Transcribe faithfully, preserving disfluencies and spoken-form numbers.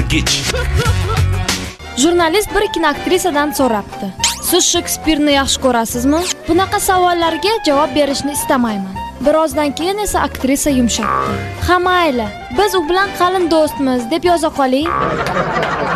o'rgich. Jurnalist bir kinoaktrisadan so'rabdi. Siz Shekspirni yaxshi ko'rasizmi? Bunaqa savollarga javob berishni istamayman. Birozdan keyin esa aktrisa yumshatdi. Ha mayli, biz u bilan qalin do'stmiz deb yoza qoling.